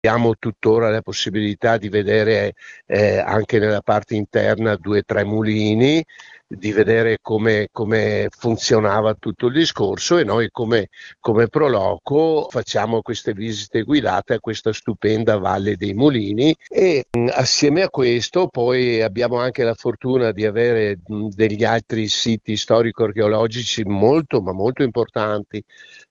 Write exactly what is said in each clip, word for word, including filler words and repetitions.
Abbiamo tuttora la possibilità di vedere eh, anche nella parte interna due o tre mulini, di vedere come, come funzionava tutto il discorso, e noi come, come Proloco facciamo queste visite guidate a questa stupenda Valle dei Mulini. E mh, assieme a questo poi abbiamo anche la fortuna di avere mh, degli altri siti storico-archeologici molto ma molto importanti,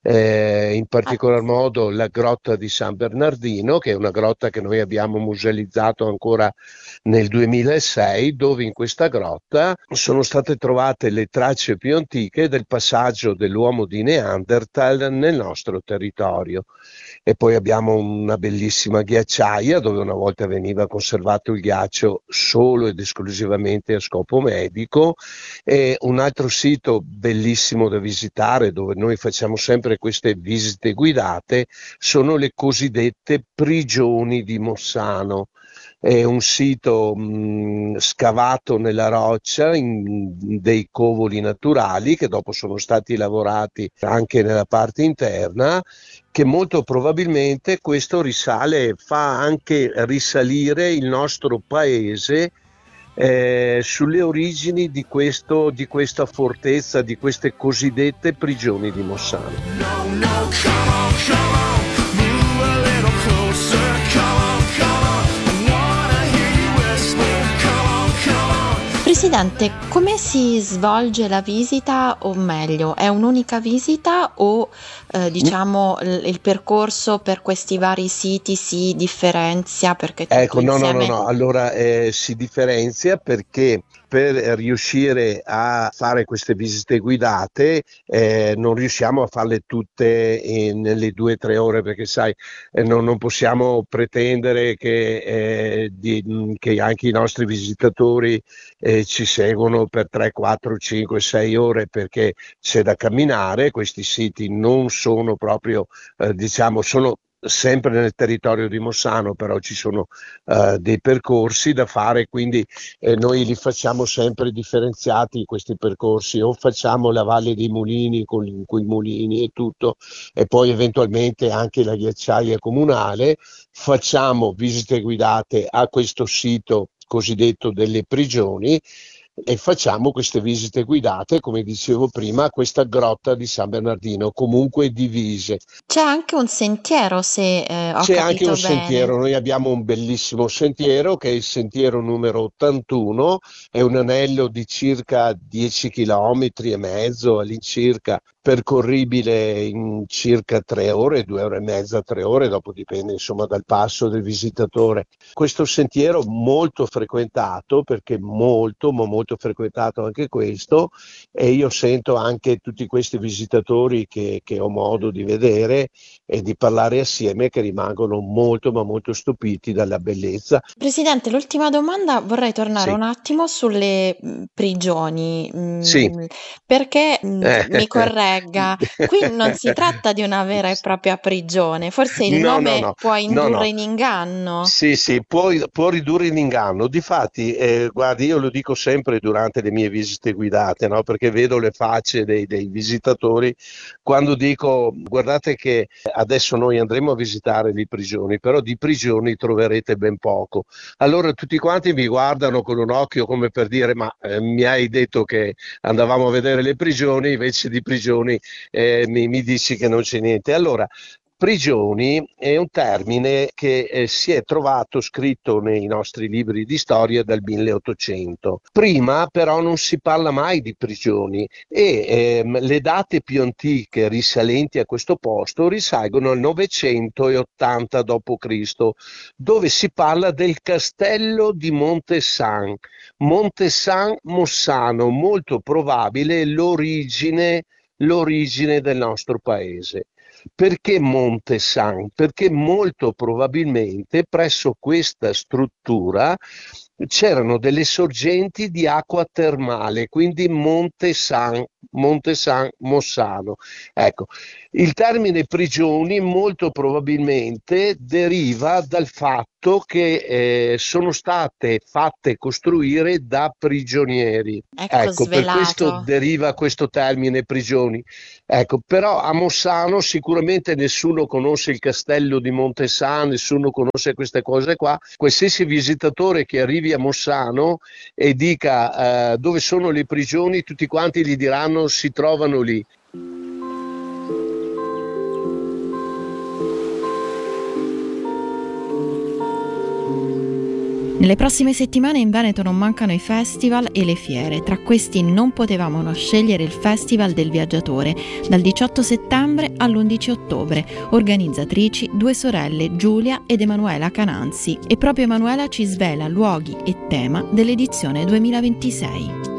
eh, in Ah, particolar modo la grotta di San Bernardino, che è una grotta che noi abbiamo musealizzato ancora nel duemilasei, dove in questa grotta sono state trovate le tracce più antiche del passaggio dell'uomo di Neanderthal nel nostro territorio. E poi abbiamo una bellissima ghiacciaia dove una volta veniva conservato il ghiaccio solo ed esclusivamente a scopo medico, e un altro sito bellissimo da visitare, dove noi facciamo sempre queste visite guidate, sono le cosiddette prigioni di Mossano. È un sito mh, scavato nella roccia in dei covoli naturali, che dopo sono stati lavorati anche nella parte interna, che molto probabilmente questo risale, fa anche risalire il nostro paese eh, sulle origini di, questo, di questa fortezza, di queste cosiddette prigioni di Mossano. No, no, come on, come on, move a little closer, come on, come on, I wanna hear you whisper, come on, come on. Presidente, come si svolge la visita, o meglio, è un'unica visita o eh, diciamo il, il percorso per questi vari siti si differenzia perché tutto Ecco, no, no, no, insieme? no, allora eh, si differenzia perché per riuscire a fare queste visite guidate eh, non riusciamo a farle tutte in- nelle due o tre ore, perché sai, eh, non, non possiamo pretendere che, eh, di- che anche i nostri visitatori eh, ci seguono per tre, quattro, cinque, sei ore, perché c'è da camminare. Questi siti non sono proprio, eh, diciamo, sono sempre nel territorio di Mossano, però ci sono eh, dei percorsi da fare, quindi eh, noi li facciamo sempre differenziati questi percorsi, o facciamo la Valle dei Mulini con quei mulini e tutto, e poi eventualmente anche la ghiacciaia comunale, facciamo visite guidate a questo sito cosiddetto delle prigioni, e facciamo queste visite guidate, come dicevo prima, a questa grotta di San Bernardino, comunque divise. C'è anche un sentiero, se eh, ho C'è anche un capito bene. sentiero, noi abbiamo un bellissimo sentiero che è il sentiero numero ottantuno, è un anello di circa dieci chilometri e mezzo all'incirca, percorribile in circa tre ore, due ore e mezza, tre ore, dopo dipende insomma dal passo del visitatore. Questo sentiero molto frequentato, perché molto, ma molto frequentato anche questo, e io sento anche tutti questi visitatori che, che ho modo di vedere e di parlare assieme, che rimangono molto ma molto stupiti dalla bellezza. Presidente, l'ultima domanda, vorrei tornare Sì, un attimo sulle mh, prigioni, sì. mh, perché mh, Eh, mi corregga, qui non si tratta di una vera e propria prigione, forse il no, no, nome no, può no, indurre no. in inganno. Sì, sì, può, può ridurre in inganno. Difatti, eh, guardi, io lo dico sempre durante le mie visite guidate, no? Perché vedo le facce dei, dei visitatori quando dico: guardate che adesso noi andremo a visitare le prigioni, però di prigioni troverete ben poco. Allora tutti quanti mi guardano con un occhio come per dire: ma eh, mi hai detto che andavamo a vedere le prigioni, invece di prigioni eh, mi, mi dici che non c'è niente. Allora, prigioni è un termine che eh, si è trovato scritto nei nostri libri di storia dal milleottocento. Prima però non si parla mai di prigioni, e ehm, le date più antiche risalenti a questo posto risalgono al novecentottanta dopo Cristo, dove si parla del castello di Monte San. Monte San Mossano, molto probabile l'origine, l'origine del nostro paese. Perché Monte San? Perché molto probabilmente presso questa struttura c'erano delle sorgenti di acqua termale, quindi Monte San Monte San Mossano. Ecco, il termine prigioni molto probabilmente deriva dal fatto che eh, sono state fatte costruire da prigionieri. Ecco Ecco, per questo svelato. deriva questo termine prigioni. Ecco, però a Mossano sicuramente nessuno conosce il castello di Montesano, nessuno conosce queste cose qua. Qualsiasi visitatore che arrivi a Mossano e dica eh, dove sono le prigioni, tutti quanti gli diranno si trovano lì. Nelle prossime settimane in Veneto non mancano i festival e le fiere. Tra questi non potevamo non scegliere il Festival del Viaggiatore, dal diciotto settembre all'undici ottobre. Organizzatrici due sorelle, Giulia ed Emanuela Cananzi. E proprio Emanuela ci svela luoghi e tema dell'edizione duemilaventisei.